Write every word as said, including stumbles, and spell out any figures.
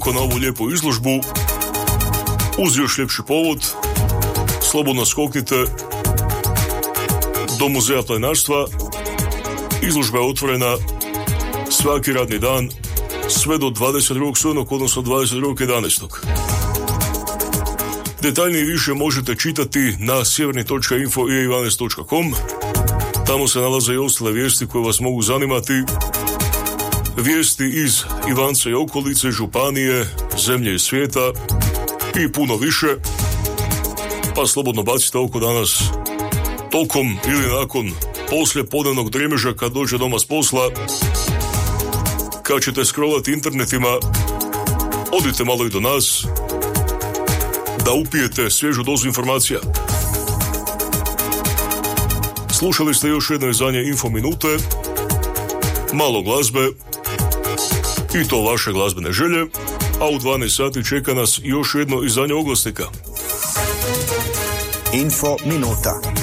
oko na ovu lijepu izložbu. Uz još ljepši povod, slobodno skoknite do muzeja planarstva. Izložba je otvorena svaki radni dan sve do dvadeset drugog studenog, odnosno dvadeset drugog jedanaestog Detaljnije više možete čitati na sjeverni točka info i e dvanaest točka com. Tamo se nalaze i ostale vijesti koje vas mogu zanimati. Vijesti iz Ivanca i okolice, županije, zemlje i svijeta i puno više. Pa slobodno bacite oko danas tokom ili nakon poslije podnevnog dremeža kad dođe doma s posla. Kad ćete scrollati internetima, odite malo i do nas da upijete svježu dozu informacija. Slušali ste još jedno izdanje Info Minute, malo glazbe i to vaše glazbene želje, a u dvanaest sati čeka nas još jedno izdanje oglasnika. Info Minuta.